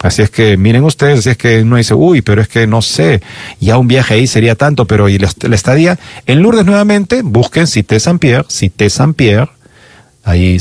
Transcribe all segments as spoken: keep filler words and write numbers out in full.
Así es que miren ustedes, así es que uno dice, uy, pero es que no sé, ya un viaje ahí sería tanto, pero y la, la estadía en Lourdes nuevamente, busquen Cité Saint-Pierre, Cité Saint-Pierre, ahí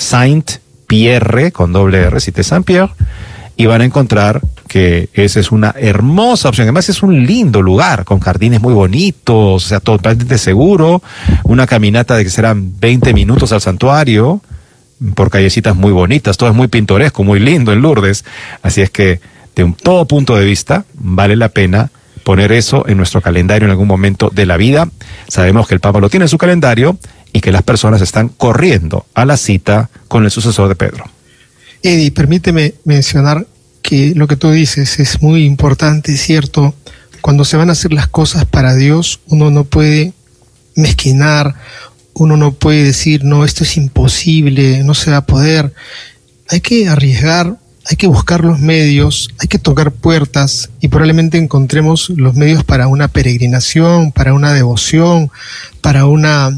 Saint-Pierre con doble R, Cité Saint-Pierre, y van a encontrar que esa es una hermosa opción. Además es un lindo lugar, con jardines muy bonitos, o sea, totalmente seguro, una caminata de que serán veinte minutos al santuario, por callecitas muy bonitas, todo es muy pintoresco, muy lindo en Lourdes, así es que de un todo punto de vista vale la pena poner eso en nuestro calendario en algún momento de la vida. Sabemos que el Papa lo tiene en su calendario y que las personas están corriendo a la cita con el sucesor de Pedro. Eddie, permíteme mencionar que lo que tú dices es muy importante, es cierto. Cuando se van a hacer las cosas para Dios, uno no puede mezquinar, uno no puede decir, no, esto es imposible, no se va a poder. Hay que arriesgar, hay que buscar los medios, hay que tocar puertas y probablemente encontremos los medios para una peregrinación, para una devoción, para una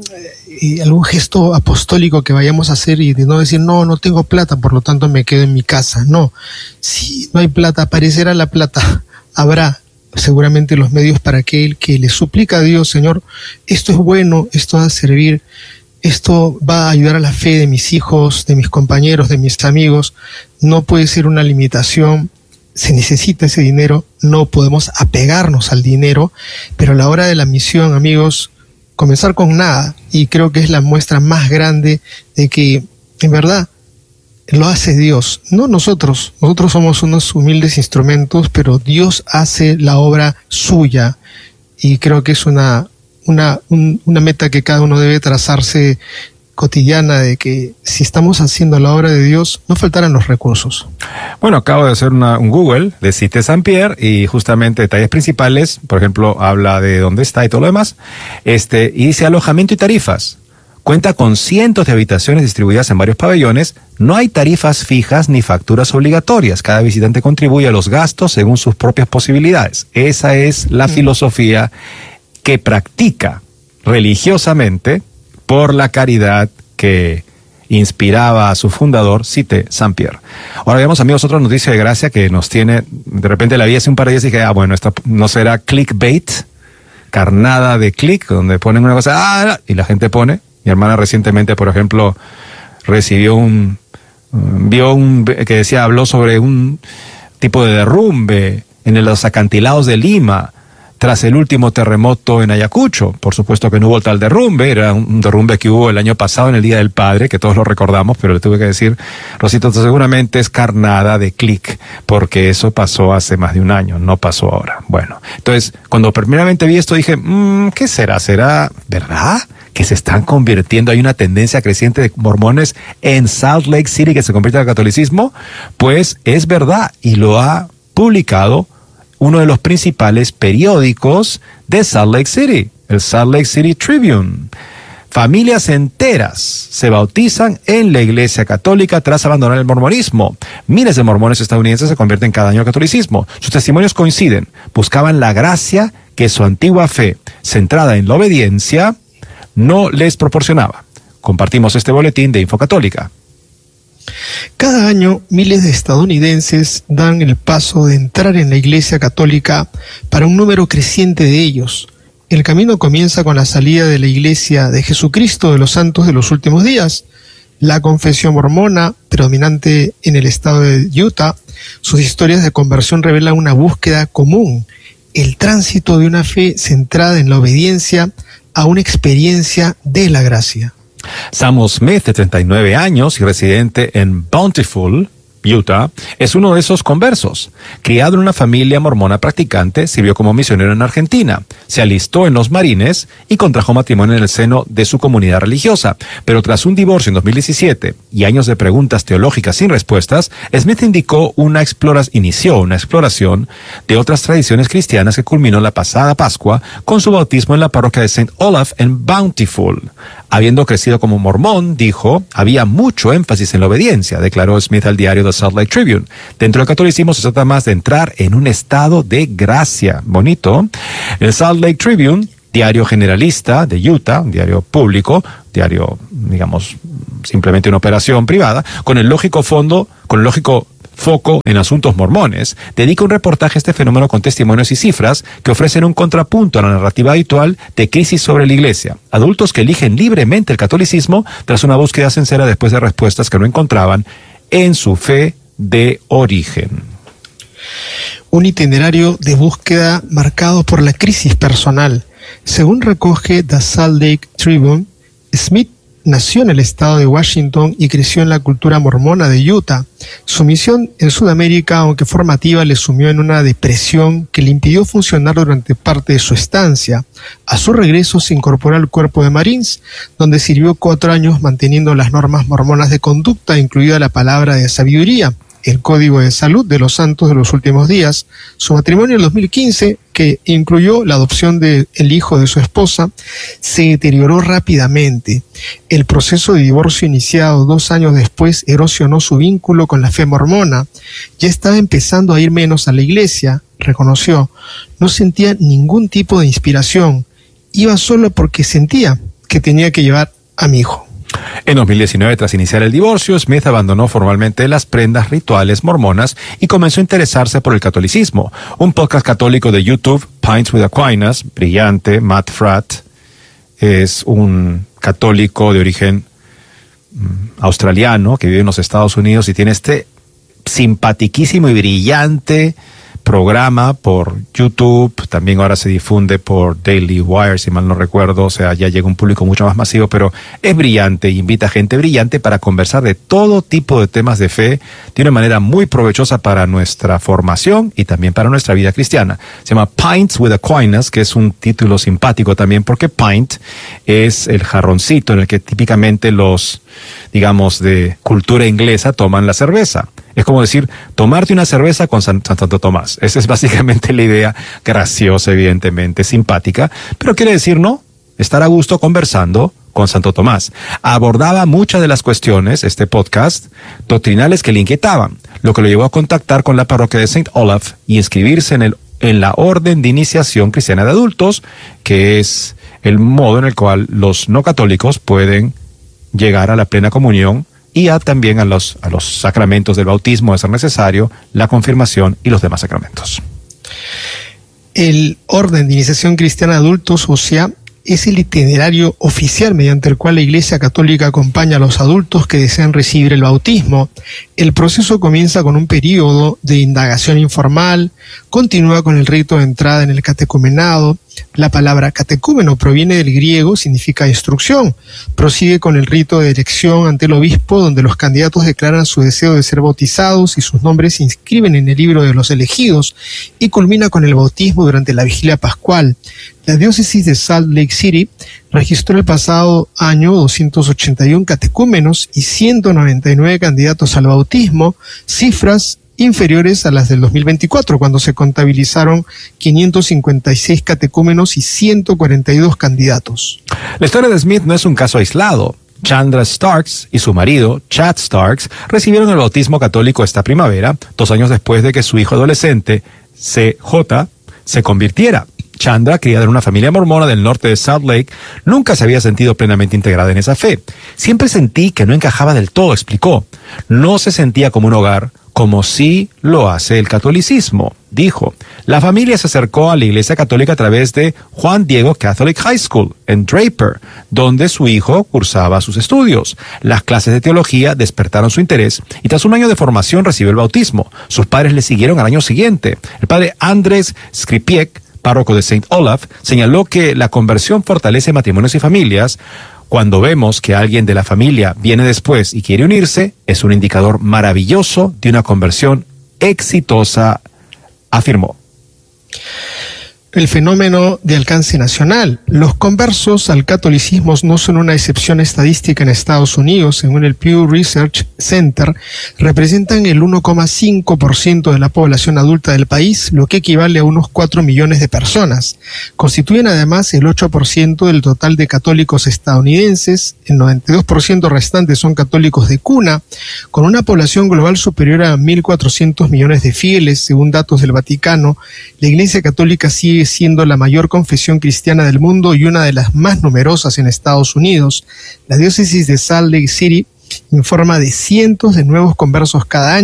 eh, algún gesto apostólico que vayamos a hacer y de no decir, no, no tengo plata, por lo tanto me quedo en mi casa. No, si no hay plata, aparecerá la plata, habrá seguramente los medios para aquel que le suplica a Dios, Señor, esto es bueno, esto va a servir, esto va a ayudar a la fe de mis hijos, de mis compañeros, de mis amigos. No puede ser una limitación, se necesita ese dinero, no podemos apegarnos al dinero, pero a la hora de la misión, amigos, comenzar con nada, y creo que es la muestra más grande de que, en verdad, lo hace Dios, no nosotros. Nosotros somos unos humildes instrumentos, pero Dios hace la obra suya, y creo que es una, una, un, una meta que cada uno debe trazarse cotidiana, de que si estamos haciendo la obra de Dios, no faltarán los recursos. Bueno, acabo de hacer una, un Google de Cité Saint-Pierre y justamente detalles principales, por ejemplo, habla de dónde está y todo lo demás, este, y dice alojamiento y tarifas. Cuenta con cientos de habitaciones distribuidas en varios pabellones, no hay tarifas fijas ni facturas obligatorias, cada visitante contribuye a los gastos según sus propias posibilidades. Esa es la mm. filosofía que practica religiosamente por la caridad que inspiraba a su fundador, Cité Saint-Pierre. Ahora veamos, amigos, otra noticia de gracia que nos tiene, de repente la vi hace un par de días y dije, ah, bueno, esta no será clickbait, carnada de click, donde ponen una cosa, ah, y la gente pone. Mi hermana recientemente, por ejemplo, recibió un, vio un, que decía, habló sobre un tipo de derrumbe en los acantilados de Lima, tras el último terremoto en Ayacucho. Por supuesto que no hubo tal derrumbe, era un derrumbe que hubo el año pasado en el Día del Padre, que todos lo recordamos, pero le tuve que decir, Rosito, seguramente es carnada de clic, porque eso pasó hace más de un año, no pasó ahora. Bueno, entonces, cuando primeramente vi esto dije, mmm, ¿qué será? ¿Será verdad que se están convirtiendo? Hay una tendencia creciente de mormones en Salt Lake City que se convierte al catolicismo. Pues es verdad, y lo ha publicado uno de los principales periódicos de Salt Lake City, el Salt Lake City Tribune. Familias enteras se bautizan en la Iglesia Católica tras abandonar el mormonismo. Miles de mormones estadounidenses se convierten cada año al catolicismo. Sus testimonios coinciden. Buscaban la gracia que su antigua fe, centrada en la obediencia, no les proporcionaba. Compartimos este boletín de Info Católica. Cada año, miles de estadounidenses dan el paso de entrar en la Iglesia Católica para un número creciente de ellos. El camino comienza con la salida de la Iglesia de Jesucristo de los Santos de los Últimos Días. La confesión mormona, predominante en el estado de Utah, sus historias de conversión revelan una búsqueda común, el tránsito de una fe centrada en la obediencia a una experiencia de la gracia. Samuel Smith, de treinta y nueve años y residente en Bountiful, Utah, es uno de esos conversos. Criado en una familia mormona practicante, sirvió como misionero en Argentina, se alistó en los Marines y contrajo matrimonio en el seno de su comunidad religiosa. Pero tras un divorcio en dos mil diecisiete y años de preguntas teológicas sin respuestas, Smith indicó una explora, inició una exploración de otras tradiciones cristianas que culminó la pasada Pascua con su bautismo en la parroquia de Saint Olaf en Bountiful. Habiendo crecido como mormón, dijo, había mucho énfasis en la obediencia, declaró Smith al diario The Salt Lake Tribune. Dentro del catolicismo se trata más de entrar en un estado de gracia. Bonito. El Salt Lake Tribune, diario generalista de Utah, un diario público, diario, digamos, simplemente una operación privada, con el lógico fondo, con el lógico Foco en Asuntos Mormones, dedica un reportaje a este fenómeno con testimonios y cifras que ofrecen un contrapunto a la narrativa habitual de crisis sobre la Iglesia. Adultos que eligen libremente el catolicismo tras una búsqueda sincera después de respuestas que no encontraban en su fe de origen. Un itinerario de búsqueda marcado por la crisis personal. Según recoge The Salt Lake Tribune, Smith nació en el estado de Washington y creció en la cultura mormona de Utah. Su misión en Sudamérica, aunque formativa, le sumió en una depresión que le impidió funcionar durante parte de su estancia. A su regreso se incorporó al cuerpo de Marines, donde sirvió cuatro años manteniendo las normas mormonas de conducta, incluida la palabra de sabiduría, el Código de Salud de los Santos de los Últimos Días. Su matrimonio en dos mil quince, que incluyó la adopción del hijo de su esposa, se deterioró rápidamente. El proceso de divorcio iniciado dos años después erosionó su vínculo con la fe mormona. Ya estaba empezando a ir menos a la iglesia, reconoció. No sentía ningún tipo de inspiración. Iba solo porque sentía que tenía que llevar a mi hijo. En dos mil diecinueve, tras iniciar el divorcio, Smith abandonó formalmente las prendas rituales mormonas y comenzó a interesarse por el catolicismo. Un podcast católico de YouTube, Pints with Aquinas, brillante, Matt Fratt, es un católico de origen mm, australiano que vive en los Estados Unidos y tiene este simpatiquísimo y brillante programa por YouTube, también ahora se difunde por Daily Wire, si mal no recuerdo, o sea, ya llega un público mucho más masivo, pero es brillante y invita a gente brillante para conversar de todo tipo de temas de fe de una manera muy provechosa para nuestra formación y también para nuestra vida cristiana. Se llama Pints with Aquinas, que es un título simpático también porque pint es el jarroncito en el que típicamente los, digamos, de cultura inglesa toman la cerveza. Es como decir, tomarte una cerveza con San, Santo Tomás. Esa es básicamente la idea, graciosa, evidentemente, simpática, pero quiere decir, no, estar a gusto conversando con Santo Tomás. Abordaba muchas de las cuestiones, este podcast, doctrinales que le inquietaban, lo que lo llevó a contactar con la parroquia de Saint Olaf y inscribirse en, el, en la Orden de Iniciación Cristiana de Adultos, que es el modo en el cual los no católicos pueden llegar a la plena comunión y a, también a los, a los sacramentos del bautismo, de ser necesario, la confirmación y los demás sacramentos. El Orden de Iniciación Cristiana de Adultos, o sea, es el itinerario oficial mediante el cual la Iglesia Católica acompaña a los adultos que desean recibir el bautismo. El proceso comienza con un periodo de indagación informal, continúa con el rito de entrada en el catecumenado. La palabra catecúmeno proviene del griego, significa instrucción. Prosigue con el rito de elección ante el obispo, donde los candidatos declaran su deseo de ser bautizados y sus nombres se inscriben en el libro de los elegidos, y culmina con el bautismo durante la vigilia pascual. La diócesis de Salt Lake City registró el pasado año doscientos ochenta y uno catecúmenos y ciento noventa y nueve candidatos al bautismo, cifras inferiores a las del dos mil veinticuatro, cuando se contabilizaron quinientos cincuenta y seis catecúmenos y ciento cuarenta y dos candidatos. La historia de Smith no es un caso aislado. Chandra Starks y su marido, Chad Starks, recibieron el bautismo católico esta primavera, dos años después de que su hijo adolescente, C J, se convirtiera. Chandra, criada en una familia mormona del norte de Salt Lake, nunca se había sentido plenamente integrada en esa fe. Siempre sentí que no encajaba del todo, explicó. No se sentía como un hogar, como sí lo hace el catolicismo, dijo. La familia se acercó a la Iglesia Católica a través de Juan Diego Catholic High School en Draper, donde su hijo cursaba sus estudios. Las clases de teología despertaron su interés y tras un año de formación recibió el bautismo. Sus padres le siguieron al año siguiente. El padre Andrés Skripiek, párroco de Saint Olaf, señaló que la conversión fortalece matrimonios y familias. Cuando vemos que alguien de la familia viene después y quiere unirse, es un indicador maravilloso de una conversión exitosa, afirmó. El fenómeno de alcance nacional. Los conversos al catolicismo no son una excepción estadística en Estados Unidos. Según el Pew Research Center, representan el uno coma cinco por ciento de la población adulta del país, lo que equivale a unos cuatro millones de personas. Constituyen además el ocho por ciento del total de católicos estadounidenses. El noventa y dos por ciento restante son católicos de cuna, con una población global superior a mil cuatrocientos millones de fieles. Según datos del Vaticano, la Iglesia Católica sigue siendo la mayor confesión cristiana del mundo y una de las más numerosas en Estados Unidos. La diócesis de Salt Lake City informa de cientos de nuevos conversos cada año,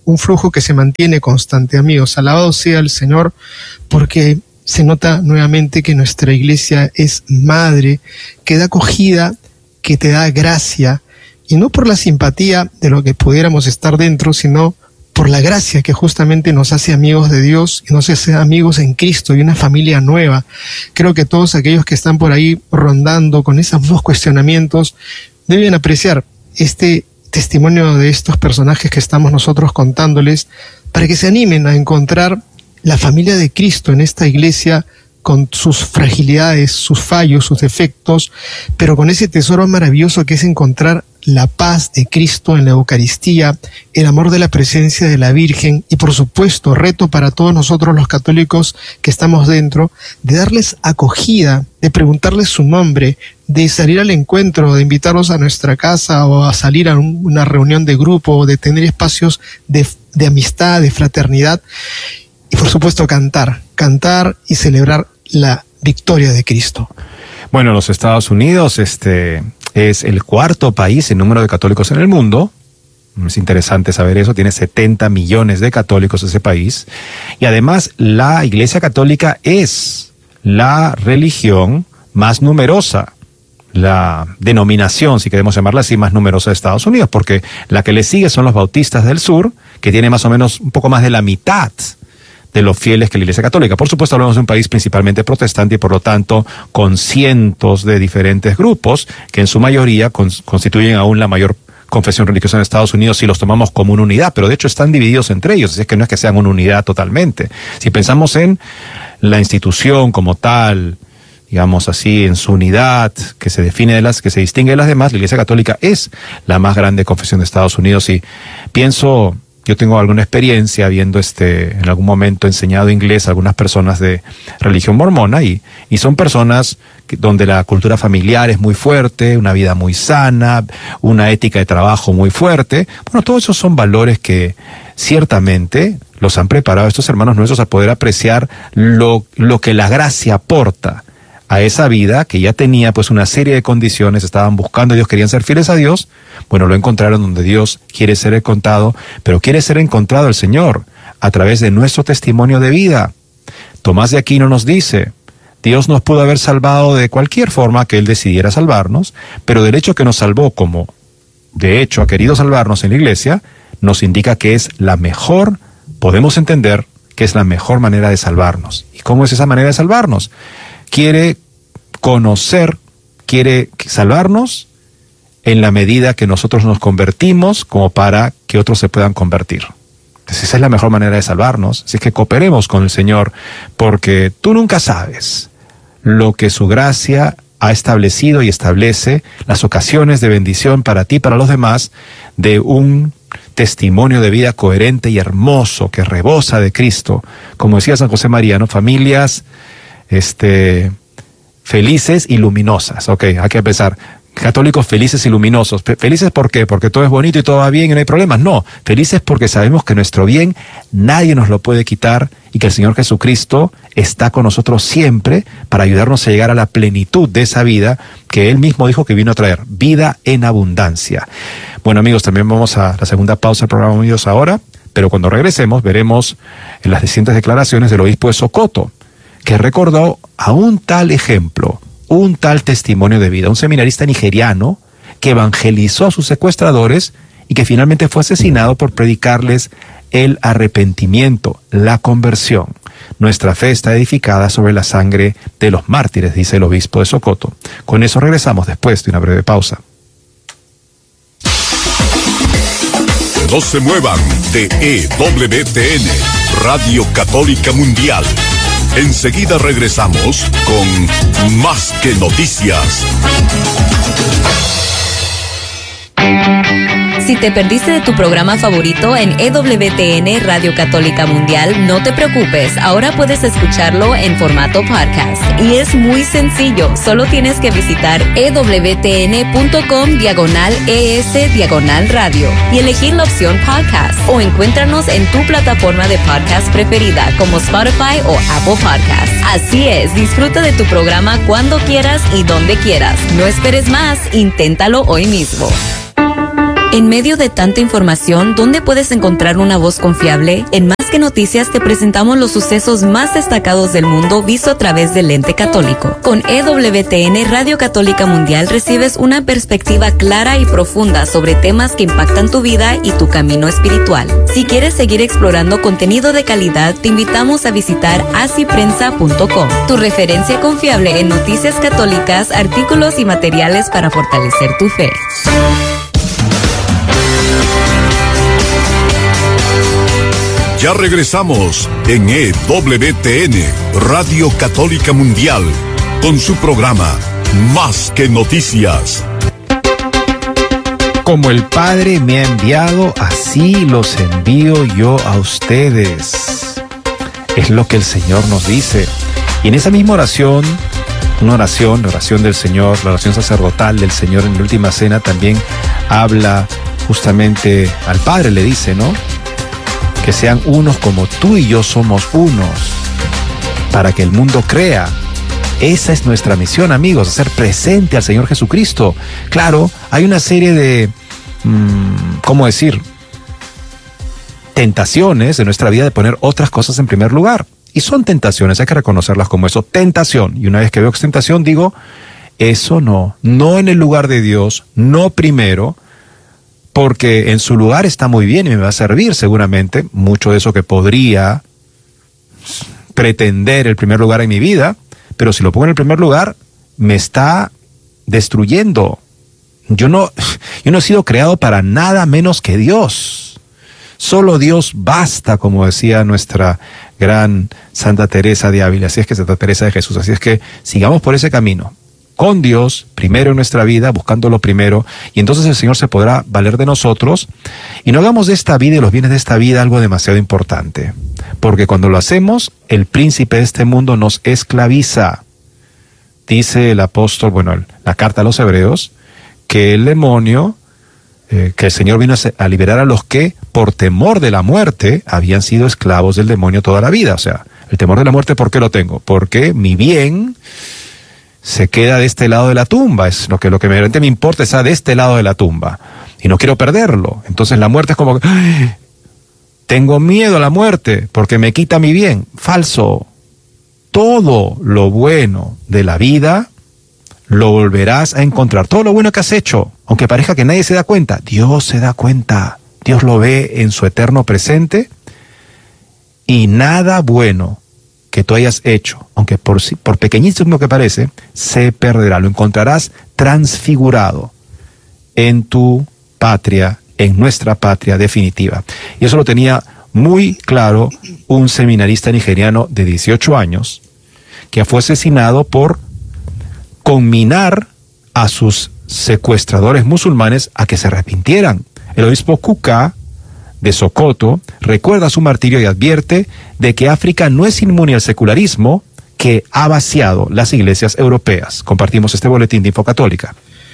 un flujo que se mantiene constante, amigos. Alabado sea el Señor, porque se nota nuevamente que nuestra iglesia es madre, que da acogida, que te da gracia, y no por la simpatía de lo que pudiéramos estar dentro, sino por la gracia que justamente nos hace amigos de Dios y nos hace amigos en Cristo y una familia nueva. Creo que todos aquellos que están por ahí rondando con esos dos cuestionamientos deben apreciar este testimonio de estos personajes que estamos nosotros contándoles, para que se animen a encontrar la familia de Cristo en esta iglesia, con sus fragilidades, sus fallos, sus defectos, pero con ese tesoro maravilloso que es encontrar la paz de Cristo en la Eucaristía, el amor de la presencia de la Virgen y, por supuesto, reto para todos nosotros los católicos que estamos dentro, de darles acogida, de preguntarles su nombre, de salir al encuentro, de invitarlos a nuestra casa o a salir a un, una reunión de grupo, de tener espacios de, de amistad, de fraternidad y, por supuesto, cantar, cantar y celebrar la victoria de Cristo. Bueno, los Estados Unidos este, es el cuarto país en número de católicos en el mundo. Es interesante saber eso. Tiene setenta millones de católicos ese país. Y además, la Iglesia Católica es la religión más numerosa, la denominación, si queremos llamarla así, más numerosa de Estados Unidos, porque la que le sigue son los bautistas del sur, que tiene más o menos un poco más de la mitad de los fieles que la Iglesia Católica. Por supuesto, hablamos de un país principalmente protestante y por lo tanto con cientos de diferentes grupos que en su mayoría cons- constituyen aún la mayor confesión religiosa en Estados Unidos si los tomamos como una unidad, pero de hecho están divididos entre ellos, así es que no es que sean una unidad totalmente. Si pensamos en la institución como tal, digamos así, en su unidad, que se define de las, que se distingue de las demás, la Iglesia Católica es la más grande confesión de Estados Unidos. Y pienso, yo tengo alguna experiencia habiendo este, en algún momento enseñado inglés a algunas personas de religión mormona y, y son personas que, donde la cultura familiar es muy fuerte, una vida muy sana, una ética de trabajo muy fuerte. Bueno, todos esos son valores que ciertamente los han preparado estos hermanos nuestros a poder apreciar lo, lo que la gracia aporta a esa vida que ya tenía pues una serie de condiciones, estaban buscando, ellos querían ser fieles a Dios, bueno, lo encontraron donde Dios quiere ser encontrado, pero quiere ser encontrado el Señor a través de nuestro testimonio de vida. Tomás de Aquino nos dice, Dios nos pudo haber salvado de cualquier forma que Él decidiera salvarnos, pero del hecho que nos salvó como de hecho ha querido salvarnos en la iglesia, nos indica que es la mejor, podemos entender que es la mejor manera de salvarnos. ¿Y cómo es esa manera de salvarnos? Quiere conocer, quiere salvarnos en la medida que nosotros nos convertimos como para que otros se puedan convertir. Entonces esa es la mejor manera de salvarnos. Así que cooperemos con el Señor, porque tú nunca sabes lo que su gracia ha establecido y establece, las ocasiones de bendición para ti y para los demás, de un testimonio de vida coherente y hermoso que rebosa de Cristo. Como decía San José María, ¿no? Familias este, felices y luminosas. Ok, hay que empezar. Católicos felices y luminosos. ¿Felices por qué? ¿Porque todo es bonito y todo va bien y no hay problemas? No, felices porque sabemos que nuestro bien nadie nos lo puede quitar y que el Señor Jesucristo está con nosotros siempre para ayudarnos a llegar a la plenitud de esa vida que Él mismo dijo que vino a traer, vida en abundancia. Bueno, amigos, también vamos a la segunda pausa del programa Unidos Ahora, pero cuando regresemos veremos en las distintas declaraciones del obispo de Socoto, que recordó a un tal ejemplo, un tal testimonio de vida, un seminarista nigeriano que evangelizó a sus secuestradores y que finalmente fue asesinado por predicarles el arrepentimiento, la conversión. Nuestra fe está edificada sobre la sangre de los mártires, dice el obispo de Socoto. Con eso regresamos después de una breve pausa. No se muevan de E W T N, Radio Católica Mundial. Enseguida regresamos con Más que Noticias. Si te perdiste de tu programa favorito en E W T N Radio Católica Mundial, no te preocupes, ahora puedes escucharlo en formato podcast. Y es muy sencillo, solo tienes que visitar ewtn.com diagonal ES diagonal radio y elegir la opción podcast o encuéntranos en tu plataforma de podcast preferida como Spotify o Apple Podcasts. Así es, disfruta de tu programa cuando quieras y donde quieras. No esperes más, inténtalo hoy mismo. En medio de tanta información, ¿dónde puedes encontrar una voz confiable? En Más que Noticias te presentamos los sucesos más destacados del mundo visto a través del lente católico. Con E W T N Radio Católica Mundial recibes una perspectiva clara y profunda sobre temas que impactan tu vida y tu camino espiritual. Si quieres seguir explorando contenido de calidad, te invitamos a visitar así prensa punto com, tu referencia confiable en noticias católicas, artículos y materiales para fortalecer tu fe. Ya regresamos en E W T N, Radio Católica Mundial, con su programa Más que Noticias. Como el Padre me ha enviado, así los envío yo a ustedes. Es lo que el Señor nos dice. Y en esa misma oración, una oración, la oración del Señor, la oración sacerdotal del Señor en la última cena también habla justamente al Padre, le dice, ¿no? Que sean unos como tú y yo somos unos, para que el mundo crea. Esa es nuestra misión, amigos, hacer presente al Señor Jesucristo. Claro, hay una serie de, mmm, ¿cómo decir?, tentaciones de nuestra vida de poner otras cosas en primer lugar. Y son tentaciones, hay que reconocerlas como eso, tentación. Y una vez que veo que es tentación, digo, eso no, no en el lugar de Dios, no primero, porque en su lugar está muy bien y me va a servir seguramente mucho de eso que podría pretender el primer lugar en mi vida, pero si lo pongo en el primer lugar, me está destruyendo. Yo no, yo no he sido creado para nada menos que Dios. Solo Dios basta, como decía nuestra gran Santa Teresa de Ávila, así es que Santa Teresa de Jesús, así es que sigamos por ese camino. Con Dios, primero en nuestra vida, buscándolo primero, y entonces el Señor se podrá valer de nosotros, y no hagamos de esta vida y los bienes de esta vida algo demasiado importante, porque cuando lo hacemos, el príncipe de este mundo nos esclaviza. Dice el apóstol, bueno, la carta a los Hebreos, que el demonio, eh, que el Señor vino a, a liberar a los que, por temor de la muerte, habían sido esclavos del demonio toda la vida. O sea, el temor de la muerte, ¿por qué lo tengo? Porque mi bien se queda de este lado de la tumba, es lo que lo que realmente me importa, está de este lado de la tumba, y no quiero perderlo. Entonces la muerte es como, ¡ay! Tengo miedo a la muerte, porque me quita mi bien. Falso. Todo lo bueno de la vida lo volverás a encontrar. Todo lo bueno que has hecho, aunque parezca que nadie se da cuenta, Dios se da cuenta. Dios lo ve en su eterno presente, y nada bueno que tú hayas hecho, aunque por, por pequeñísimo que parece, se perderá. Lo encontrarás transfigurado en tu patria, en nuestra patria definitiva. Y eso lo tenía muy claro un seminarista nigeriano de dieciocho años, que fue asesinado por conminar a sus secuestradores musulmanes a que se arrepintieran. El obispo Kuka de Sokoto recuerda su martirio y advierte de que África no es inmune al secularismo que ha vaciado las iglesias europeas. Compartimos este boletín de Infocatólica.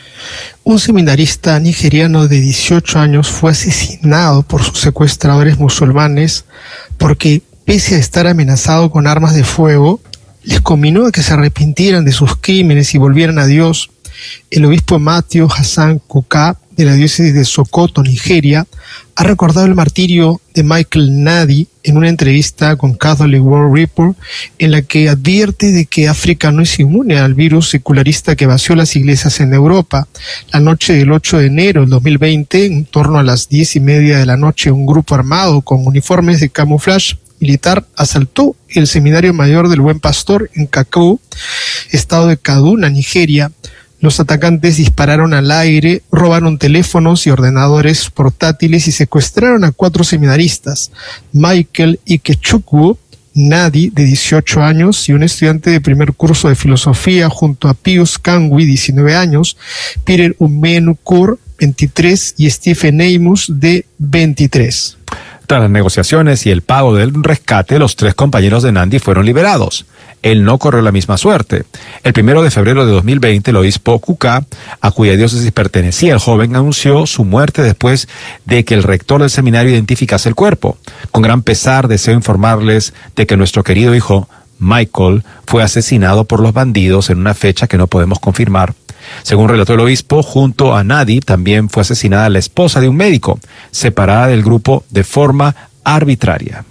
Un seminarista nigeriano de dieciocho años fue asesinado por sus secuestradores musulmanes porque, pese a estar amenazado con armas de fuego, les conminó a que se arrepintieran de sus crímenes y volvieran a Dios. El obispo Matthew Hassan Kuka, de la diócesis de Sokoto, Nigeria, ha recordado el martirio de Michael Nadi en una entrevista con Catholic World Report, en la que advierte de que África no es inmune al virus secularista que vació las iglesias en Europa. La noche del ocho de enero del dos mil veinte, en torno a las diez y media de la noche, un grupo armado con uniformes de camuflaje militar asaltó el Seminario Mayor del Buen Pastor en Kakou, estado de Kaduna, Nigeria. Los atacantes dispararon al aire, robaron teléfonos y ordenadores portátiles y secuestraron a cuatro seminaristas: Michael Ikechukwu Nadi, de dieciocho años, y un estudiante de primer curso de filosofía, junto a Pius Kangwi, diecinueve años, Peter Umenukur, veintitrés, y Stephen Amos, de veintitrés. Tras las negociaciones y el pago del rescate, los tres compañeros de Nandi fueron liberados. Él no corrió la misma suerte. El primero de febrero de dos mil veinte, el obispo Kuka, a cuya diócesis pertenecía el joven, anunció su muerte después de que el rector del seminario identificase el cuerpo. Con gran pesar, deseo informarles de que nuestro querido hijo Michael fue asesinado por los bandidos en una fecha que no podemos confirmar. Según relató el obispo, junto a Nadi también fue asesinada la esposa de un médico, separada del grupo de forma arbitraria.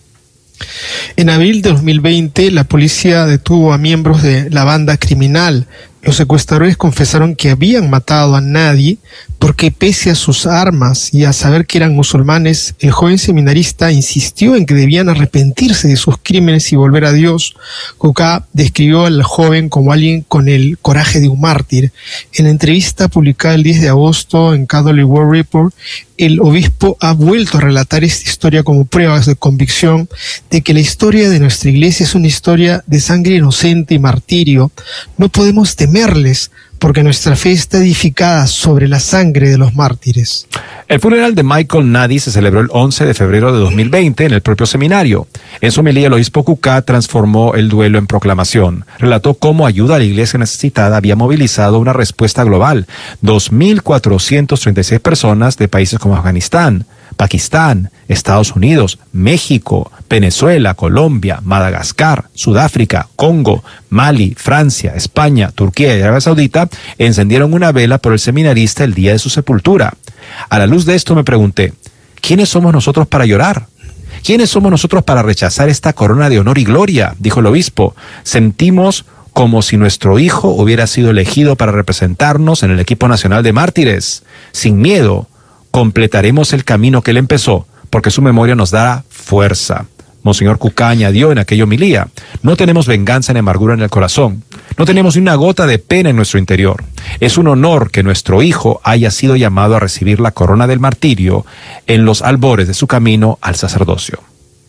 En abril de dos mil veinte, la policía detuvo a miembros de la banda criminal. Los secuestradores confesaron que habían matado a Nadi porque, pese a sus armas y a saber que eran musulmanes, el joven seminarista insistió en que debían arrepentirse de sus crímenes y volver a Dios. Kuka describió al joven como alguien con el coraje de un mártir. En la entrevista publicada el diez de agosto en Catholic World Report, el obispo ha vuelto a relatar esta historia como pruebas de convicción de que la historia de nuestra iglesia es una historia de sangre inocente y martirio. No podemos temerles, porque nuestra fe está edificada sobre la sangre de los mártires. El funeral de Michael Nadi se celebró el once de febrero de dos mil veinte en el propio seminario. En su homilía, el obispo Kuka transformó el duelo en proclamación. Relató cómo ayuda a la iglesia necesitada había movilizado una respuesta global. dos mil cuatrocientas treinta y seis personas de países como Afganistán, Pakistán, Estados Unidos, México, Venezuela, Colombia, Madagascar, Sudáfrica, Congo, Mali, Francia, España, Turquía y Arabia Saudita encendieron una vela por el seminarista el día de su sepultura. A la luz de esto me pregunté, ¿quiénes somos nosotros para llorar? ¿Quiénes somos nosotros para rechazar esta corona de honor y gloria?, dijo el obispo. Sentimos como si nuestro hijo hubiera sido elegido para representarnos en el equipo nacional de mártires. Sin miedo, completaremos el camino que él empezó, porque su memoria nos dará fuerza. Monseñor Kuka añadió en aquella homilía, no tenemos venganza ni amargura en el corazón, no tenemos ni una gota de pena en nuestro interior. Es un honor que nuestro hijo haya sido llamado a recibir la corona del martirio en los albores de su camino al sacerdocio.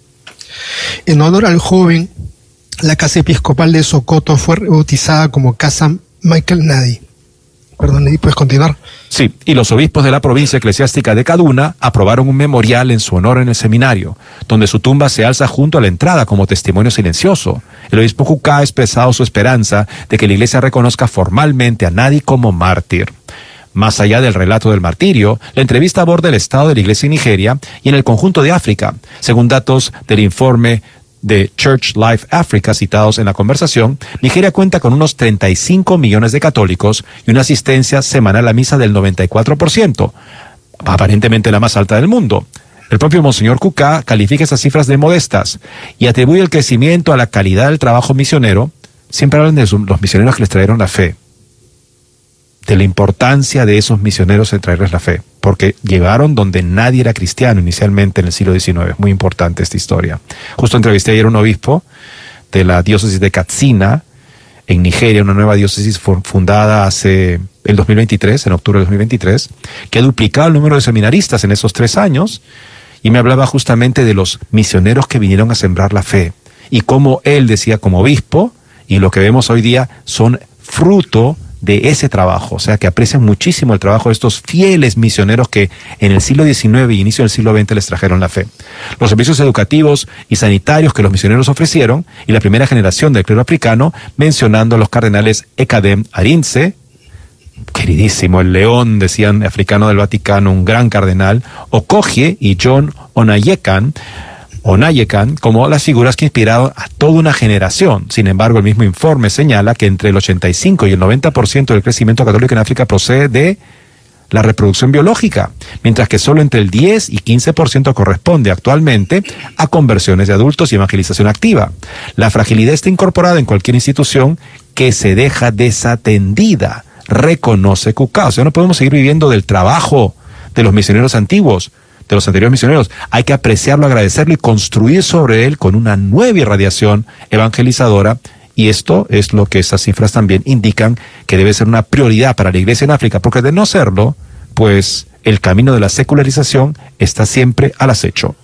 En honor al joven, la Casa Episcopal de Sokoto fue rebautizada como Casa Michael Nadi. Perdón, Nadi, ¿puedes continuar? Sí, y los obispos de la provincia eclesiástica de Kaduna aprobaron un memorial en su honor en el seminario, donde su tumba se alza junto a la entrada como testimonio silencioso. El obispo Kuka ha expresado su esperanza de que la iglesia reconozca formalmente a Nadi como mártir. Más allá del relato del martirio, la entrevista aborda el estado de la iglesia en Nigeria y en el conjunto de África, según datos del informe de Church Life Africa citados en la conversación. Nigeria cuenta con unos treinta y cinco millones de católicos y una asistencia semanal a misa del noventa y cuatro por ciento, aparentemente la más alta del mundo. El propio Monseñor Kuka califica esas cifras de modestas y atribuye el crecimiento a la calidad del trabajo misionero. Siempre hablan de los misioneros que les trajeron la fe, de la importancia de esos misioneros en traerles la fe, porque llegaron donde nadie era cristiano inicialmente en el siglo diecinueve. Es muy importante esta historia. Justo entrevisté ayer a un obispo de la diócesis de Katsina, en Nigeria, una nueva diócesis fundada hace el dos mil veintitrés, en octubre de dos mil veintitrés, que ha duplicado el número de seminaristas en esos tres años, y me hablaba justamente de los misioneros que vinieron a sembrar la fe, y cómo él decía como obispo, y lo que vemos hoy día son fruto de ese trabajo, o sea que aprecian muchísimo el trabajo de estos fieles misioneros que en el siglo diecinueve y inicio del siglo veinte les trajeron la fe. Los servicios educativos y sanitarios que los misioneros ofrecieron y la primera generación del clero africano, mencionando a los cardenales Ekadem Arinze, queridísimo, el león, decían, africano del Vaticano, un gran cardenal, Okogie y John Onayekan, Onayekan, como las figuras que inspiraron a toda una generación. Sin embargo, el mismo informe señala que entre el ochenta y cinco y el noventa por ciento del crecimiento católico en África procede de la reproducción biológica, mientras que solo entre el diez y quince por ciento corresponde actualmente a conversiones de adultos y evangelización activa. La fragilidad está incorporada en cualquier institución que se deja desatendida, reconoce Kuka. O sea, no podemos seguir viviendo del trabajo de los misioneros antiguos, de los anteriores misioneros. Hay que apreciarlo, agradecerlo y construir sobre él con una nueva irradiación evangelizadora. Y esto es lo que esas cifras también indican que debe ser una prioridad para la iglesia en África, porque de no serlo, pues el camino de la secularización está siempre al acecho.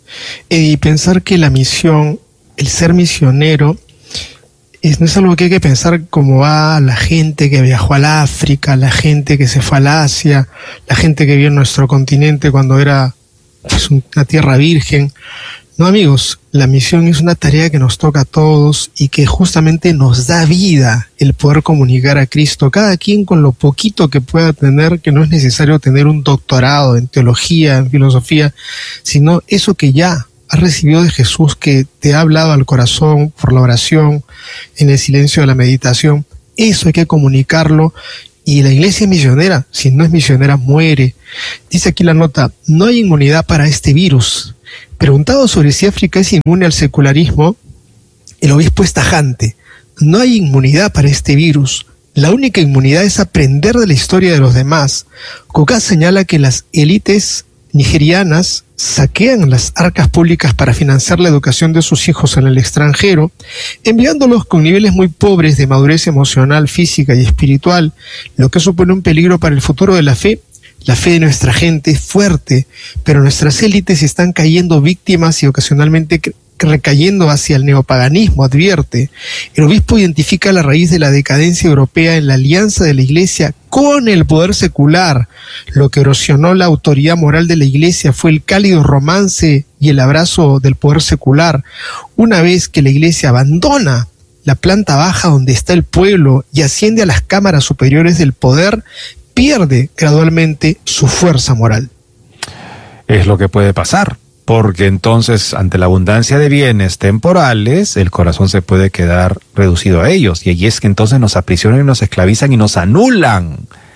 Y pensar que la misión, el ser misionero, es, no es algo que hay que pensar como va la gente que viajó al África, la gente que se fue al Asia, la gente que vio en nuestro continente cuando era pues, una tierra virgen. No, amigos, la misión es una tarea que nos toca a todos y que justamente nos da vida el poder comunicar a Cristo, cada quien con lo poquito que pueda tener, que no es necesario tener un doctorado en teología, en filosofía, sino eso que ya has recibido de Jesús, que te ha hablado al corazón por la oración, en el silencio de la meditación. Eso hay que comunicarlo Y la iglesia es misionera, si no es misionera muere. Dice aquí la nota, no hay inmunidad para este virus. Preguntado sobre si África es inmune al secularismo, el obispo es tajante. No hay inmunidad para este virus. La única inmunidad es aprender de la historia de los demás. Kuka señala que las élites nigerianas saquean las arcas públicas para financiar la educación de sus hijos en el extranjero, enviándolos con niveles muy pobres de madurez emocional, física y espiritual, lo que supone un peligro para el futuro de la fe. La fe de nuestra gente es fuerte, pero nuestras élites están cayendo víctimas y ocasionalmente recayendo hacia el neopaganismo, advierte. El obispo identifica la raíz de la decadencia europea en la alianza de la Iglesia con el poder secular. Lo que erosionó la autoridad moral de la Iglesia fue el cálido romance y el abrazo del poder secular. Una vez que la Iglesia abandona la planta baja donde está el pueblo y asciende a las cámaras superiores del poder, pierde gradualmente su fuerza moral. Es lo que puede pasar. Porque entonces, ante la abundancia de bienes temporales, el corazón se puede quedar reducido a ellos. Y allí es que entonces nos aprisionan y nos esclavizan y nos anulan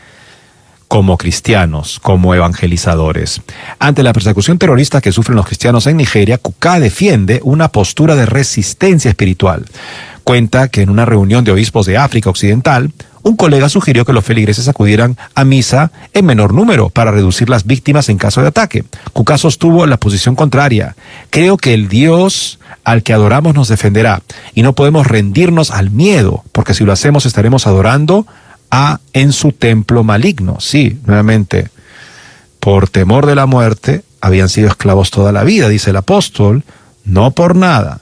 como cristianos, como evangelizadores. Ante la persecución terrorista que sufren los cristianos en Nigeria, Kuka defiende una postura de resistencia espiritual. Cuenta que en una reunión de obispos de África Occidental, un colega sugirió que los feligreses acudieran a misa en menor número para reducir las víctimas en caso de ataque. Kuka sostuvo la posición contraria. Creo que el Dios al que adoramos nos defenderá y no podemos rendirnos al miedo, porque si lo hacemos estaremos adorando a en su templo maligno. Sí, nuevamente, por temor de la muerte habían sido esclavos toda la vida, dice el apóstol, no por nada.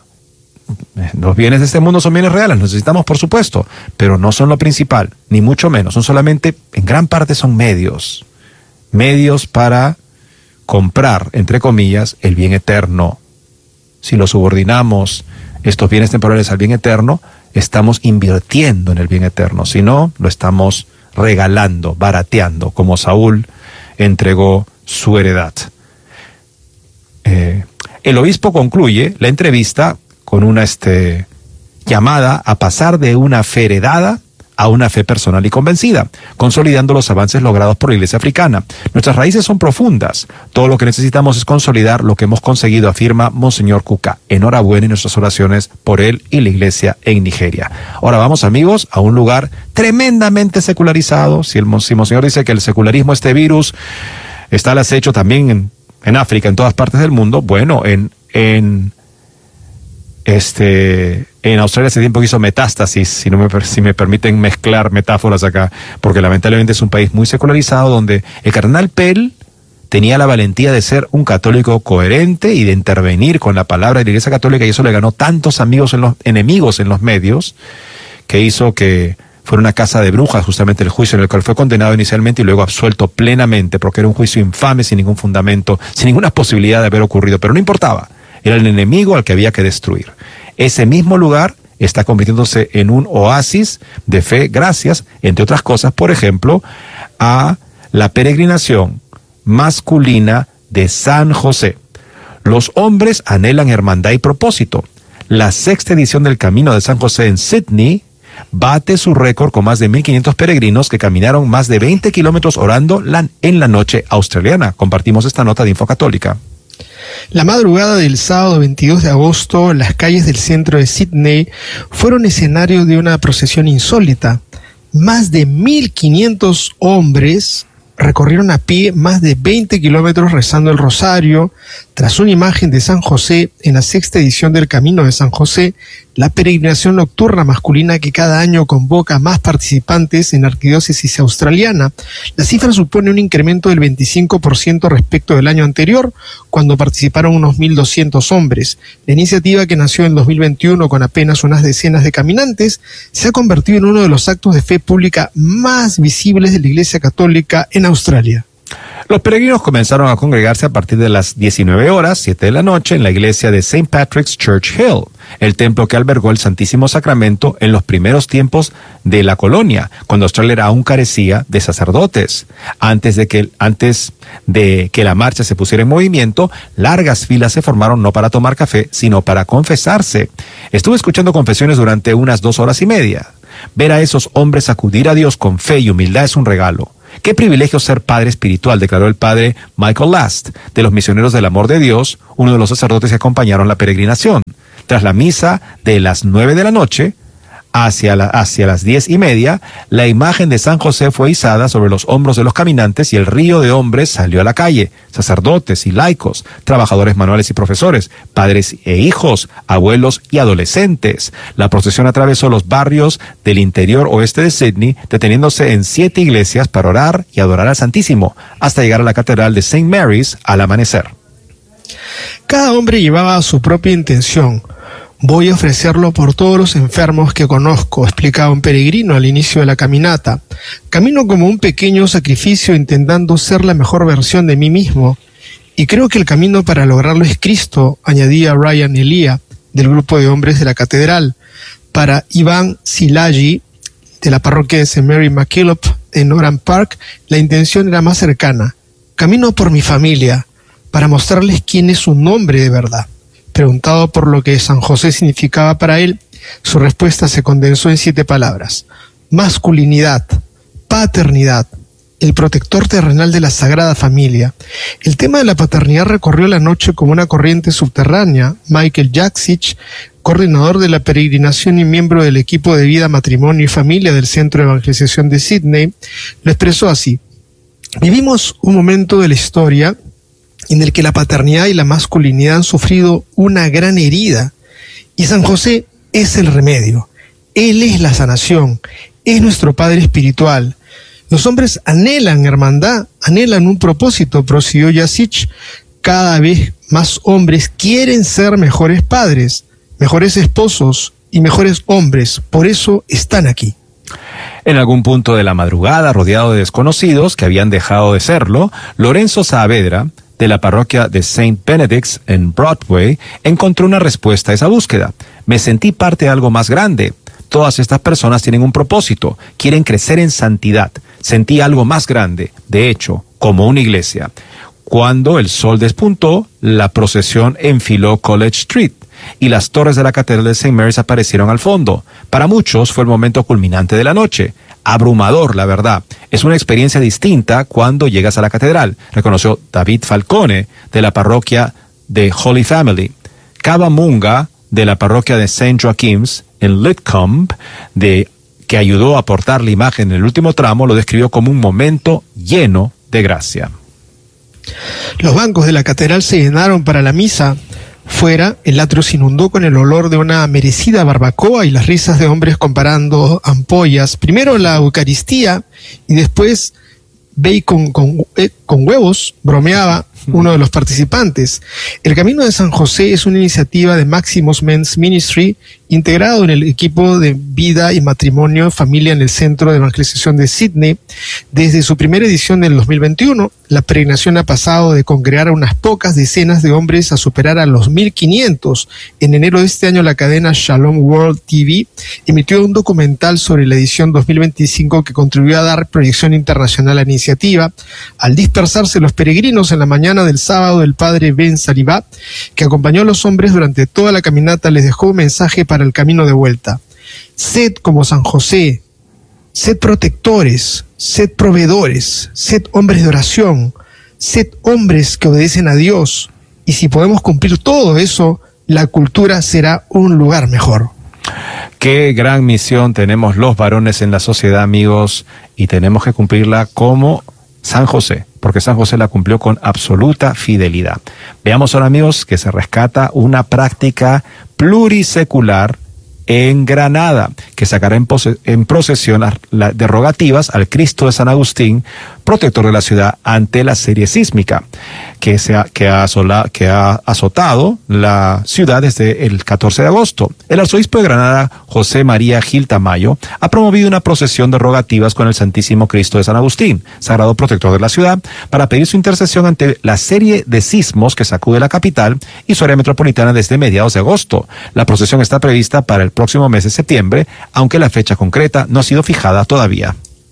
Los bienes de este mundo son bienes reales, los necesitamos por supuesto, pero no son lo principal, ni mucho menos, son solamente, en gran parte son medios, medios para comprar, entre comillas, el bien eterno. Si lo subordinamos, estos bienes temporales al bien eterno, estamos invirtiendo en el bien eterno, si no, lo estamos regalando, barateando, como Saúl entregó su heredad. Eh, el obispo concluye la entrevista con una este, llamada a pasar de una fe heredada a una fe personal y convencida, consolidando los avances logrados por la Iglesia africana. Nuestras raíces son profundas. Todo lo que necesitamos es consolidar lo que hemos conseguido, afirma Monseñor Kuka. Enhorabuena en nuestras oraciones por él y la Iglesia en Nigeria. Ahora vamos, amigos, a un lugar tremendamente secularizado. Si el si Monseñor dice que el secularismo, este virus, está al acecho también en, en África, en todas partes del mundo, bueno, en... en Este, en Australia hace tiempo que hizo metástasis, si, no me, si me permiten mezclar metáforas acá, porque lamentablemente es un país muy secularizado donde el cardenal Pell tenía la valentía de ser un católico coherente y de intervenir con la palabra de la Iglesia Católica, y eso le ganó tantos amigos en los, enemigos en los medios, que hizo que fuera una casa de brujas justamente el juicio en el cual fue condenado inicialmente y luego absuelto plenamente, porque era un juicio infame, sin ningún fundamento, sin ninguna posibilidad de haber ocurrido, pero no importaba. Era el enemigo al que había que destruir. Ese mismo lugar está convirtiéndose en un oasis de fe gracias, entre otras cosas, por ejemplo, a la peregrinación masculina de San José. Los hombres anhelan hermandad y propósito. La sexta edición del Camino de San José en Sydney bate su récord con más de mil quinientos peregrinos que caminaron más de veinte kilómetros orando la, en la noche australiana. Compartimos esta nota de Infocatólica. La madrugada del sábado veintidós de agosto, las calles del centro de Sydney fueron escenario de una procesión insólita. Más de mil quinientos hombres recorrieron a pie más de veinte kilómetros rezando el rosario. Tras una imagen de San José en la sexta edición del Camino de San José, la peregrinación nocturna masculina que cada año convoca más participantes en la arquidiócesis australiana. La cifra supone un incremento del veinticinco por ciento respecto del año anterior, cuando participaron unos mil doscientos hombres. La iniciativa, que nació en dos mil veintiuno con apenas unas decenas de caminantes, se ha convertido en uno de los actos de fe pública más visibles de la Iglesia Católica en Australia. Los peregrinos comenzaron a congregarse a partir de las diecinueve horas, siete de la noche, en la iglesia de Saint Patrick's Church Hill, el templo que albergó el Santísimo Sacramento en los primeros tiempos de la colonia, cuando Australia aún carecía de sacerdotes. Antes de que, antes de que la marcha se pusiera en movimiento, largas filas se formaron no para tomar café, sino para confesarse. Estuve escuchando confesiones durante unas dos horas y media. Ver a esos hombres acudir a Dios con fe y humildad es un regalo. Qué privilegio ser padre espiritual, declaró el padre Michael Last, de los Misioneros del Amor de Dios, uno de los sacerdotes que acompañaron la peregrinación. Tras la misa de las nueve de la noche, hacia, la, hacia las diez y media, la imagen de San José fue izada sobre los hombros de los caminantes y el río de hombres salió a la calle. Sacerdotes y laicos, trabajadores manuales y profesores, padres e hijos, abuelos y adolescentes. La procesión atravesó los barrios del interior oeste de Sydney, deteniéndose en siete iglesias para orar y adorar al Santísimo, hasta llegar a la catedral de Saint Mary's al amanecer. Cada hombre llevaba su propia intención. Voy a ofrecerlo por todos los enfermos que conozco, explicaba un peregrino al inicio de la caminata. Camino como un pequeño sacrificio intentando ser la mejor versión de mí mismo. Y creo que el camino para lograrlo es Cristo, añadía Ryan Elia, del grupo de hombres de la catedral. Para Iván Silagi, de la parroquia de Saint Mary MacKillop en Oran Park, la intención era más cercana. Camino por mi familia, para mostrarles quién es un hombre de verdad. Preguntado por lo que San José significaba para él, su respuesta se condensó en siete palabras: masculinidad, paternidad, el protector terrenal de la Sagrada Familia. El tema de la paternidad recorrió la noche como una corriente subterránea. Michael Jaksic, coordinador de la peregrinación y miembro del equipo de vida, matrimonio y familia del Centro de Evangelización de Sydney, lo expresó así: vivimos un momento de la historia en el que la paternidad y la masculinidad han sufrido una gran herida, y San José es el remedio. Él es la sanación, es nuestro Padre espiritual. Los hombres anhelan hermandad, anhelan un propósito, prosiguió Jaksic. Cada vez más hombres quieren ser mejores padres, mejores esposos y mejores hombres. Por eso están aquí. En algún punto de la madrugada, rodeado de desconocidos que habían dejado de serlo, Lorenzo Saavedra, de la parroquia de Saint Benedict's en Broadway, encontró una respuesta a esa búsqueda. Me sentí parte de algo más grande. Todas estas personas tienen un propósito, quieren crecer en santidad. Sentí algo más grande, de hecho, como una iglesia. Cuando el sol despuntó, la procesión enfiló College Street y las torres de la catedral de Saint Mary's aparecieron al fondo. Para muchos fue el momento culminante de la noche. Abrumador, la verdad. Es una experiencia distinta cuando llegas a la catedral, reconoció David Falcone, de la parroquia de Holy Family. Cava Munga, de la parroquia de Saint Joachim's en Lidcombe, de, que ayudó a aportar la imagen en el último tramo, lo describió como un momento lleno de gracia. Los bancos de la catedral se llenaron para la misa. Fuera, el atrio se inundó con el olor de una merecida barbacoa y las risas de hombres comparando ampollas. Primero la Eucaristía y después bacon con, eh, con huevos, bromeaba uno de los participantes. El Camino de San José es una iniciativa de Maximus Men's Ministry, integrado en el equipo de vida y matrimonio familia en el Centro de Evangelización de Sydney. Desde su primera edición del dos mil veintiuno, la peregrinación ha pasado de congregar a unas pocas decenas de hombres a superar a los mil quinientos. En enero de este año, la cadena Shalom World T V emitió un documental sobre la edición dos mil veinticinco que contribuyó a dar proyección internacional a la iniciativa. Al dispersarse los peregrinos en la mañana del sábado, el padre Ben Salibá, que acompañó a los hombres durante toda la caminata, les dejó un mensaje para el camino de vuelta. Sed como San José, sed protectores, sed proveedores, sed hombres de oración, sed hombres que obedecen a Dios, y si podemos cumplir todo eso, la cultura será un lugar mejor. Qué gran misión tenemos los varones en la sociedad, amigos, y tenemos que cumplirla como San José, porque San José la cumplió con absoluta fidelidad. Veamos ahora, amigos, que se rescata una práctica plurisecular en Granada, que sacará en, en procesión las, las derogativas al Cristo de San Agustín, protector de la ciudad, ante la serie sísmica que, se ha, que, ha asola, que ha azotado la ciudad desde el catorce de agosto. El arzobispo de Granada, José María Gil Tamayo, ha promovido una procesión de rogativas con el Santísimo Cristo de San Agustín, sagrado protector de la ciudad, para pedir su intercesión ante la serie de sismos que sacude la capital y su área metropolitana desde mediados de agosto. La procesión está prevista para el próximo mes de septiembre, aunque la fecha concreta no ha sido fijada todavía.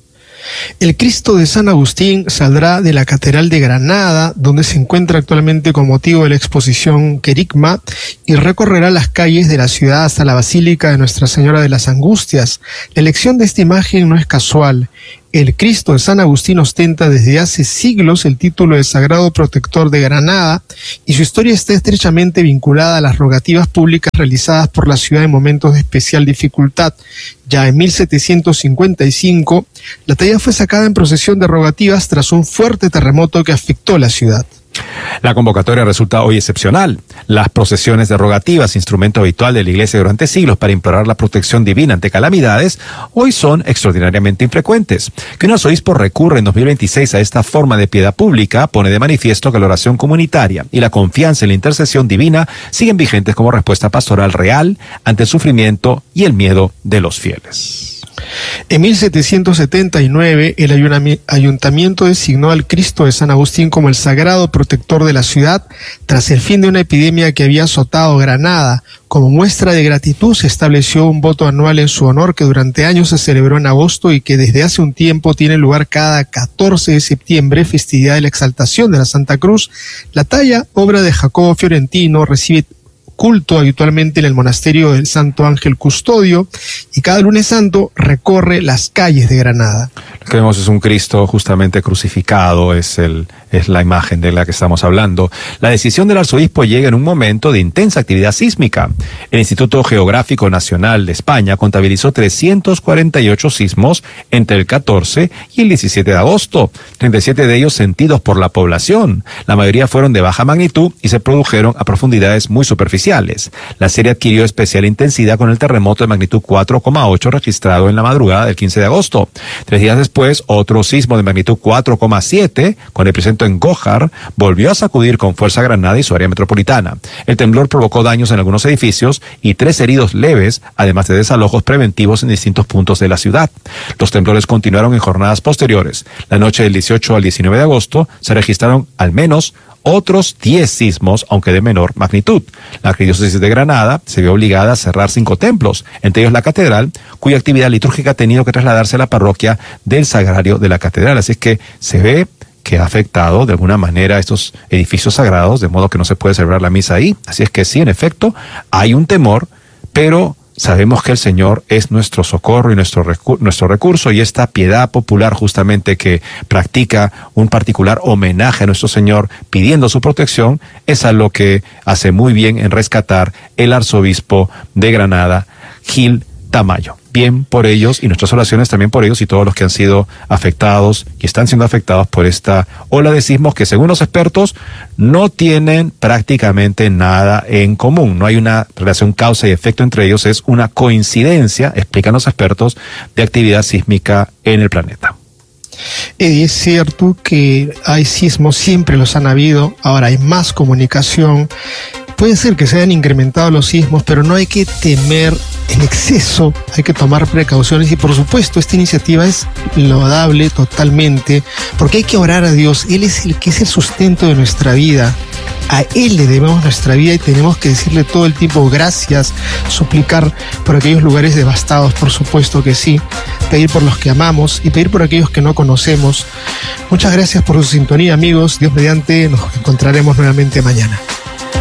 El Cristo de San Agustín saldrá de la Catedral de Granada, donde se encuentra actualmente con motivo de la exposición Querigma, y recorrerá las calles de la ciudad hasta la Basílica de Nuestra Señora de las Angustias. La elección de esta imagen no es casual. El Cristo de San Agustín ostenta desde hace siglos el título de Sagrado Protector de Granada, y su historia está estrechamente vinculada a las rogativas públicas realizadas por la ciudad en momentos de especial dificultad. Ya en mil setecientos cincuenta y cinco, la talla fue sacada en procesión de rogativas tras un fuerte terremoto que afectó la ciudad. La convocatoria resulta hoy excepcional. Las procesiones de rogativas, instrumento habitual de la Iglesia durante siglos para implorar la protección divina ante calamidades, hoy son extraordinariamente infrecuentes. Que un arzobispo recurra en dos mil veintiséis a esta forma de piedad pública pone de manifiesto que la oración comunitaria y la confianza en la intercesión divina siguen vigentes como respuesta pastoral real ante el sufrimiento y el miedo de los fieles. En mil setecientos setenta y nueve, el ayuntamiento designó al Cristo de San Agustín como el sagrado protector de la ciudad tras el fin de una epidemia que había azotado Granada. Como muestra de gratitud se estableció un voto anual en su honor que durante años se celebró en agosto y que desde hace un tiempo tiene lugar cada catorce de septiembre, festividad de la exaltación de la Santa Cruz. La talla, obra de Jacobo Fiorentino, recibe culto habitualmente en el monasterio del Santo Ángel Custodio, y cada lunes santo recorre las calles de Granada. Lo que vemos es un Cristo justamente crucificado, es, el, es la imagen de la que estamos hablando. La decisión del arzobispo llega en un momento de intensa actividad sísmica. El Instituto Geográfico Nacional de España contabilizó trescientos cuarenta y ocho sismos entre el catorce y el diecisiete de agosto, treinta y siete de ellos sentidos por la población. La mayoría fueron de baja magnitud y se produjeron a profundidades muy superficiales. La serie adquirió especial intensidad con el terremoto de magnitud cuatro coma ocho registrado en la madrugada del quince de agosto. Tres días después, otro sismo de magnitud cuatro coma siete, con epicentro en Gójar, volvió a sacudir con fuerza Granada y su área metropolitana. El temblor provocó daños en algunos edificios y tres heridos leves, además de desalojos preventivos en distintos puntos de la ciudad. Los temblores continuaron en jornadas posteriores. La noche del dieciocho al diecinueve de agosto se registraron al menos otros diez sismos, aunque de menor magnitud. La arquidiócesis de Granada se vio obligada a cerrar cinco templos, entre ellos la catedral, cuya actividad litúrgica ha tenido que trasladarse a la parroquia del Sagrario de la Catedral. Así es que se ve que ha afectado de alguna manera estos edificios sagrados, de modo que no se puede celebrar la misa ahí. Así es que sí, en efecto, hay un temor, pero sabemos que el Señor es nuestro socorro y nuestro, recu- nuestro recurso, y esta piedad popular justamente que practica un particular homenaje a nuestro Señor pidiendo su protección es a lo que hace muy bien en rescatar el arzobispo de Granada, Gil Tamayo. Bien por ellos, y nuestras oraciones también por ellos y todos los que han sido afectados y están siendo afectados por esta ola de sismos que, según los expertos, no tienen prácticamente nada en común. No hay una relación causa y efecto entre ellos, es una coincidencia, explican los expertos, de actividad sísmica en el planeta. Eddie, es cierto que hay sismos, siempre los han habido, ahora hay más comunicación. Puede ser que se hayan incrementado los sismos, pero no hay que temer en exceso, hay que tomar precauciones, y por supuesto esta iniciativa es loable totalmente, porque hay que orar a Dios. Él es el que es el sustento de nuestra vida, a Él le debemos nuestra vida y tenemos que decirle todo el tiempo gracias, suplicar por aquellos lugares devastados, por supuesto que sí, pedir por los que amamos y pedir por aquellos que no conocemos. Muchas gracias por su sintonía, amigos. Dios mediante, nos encontraremos nuevamente mañana.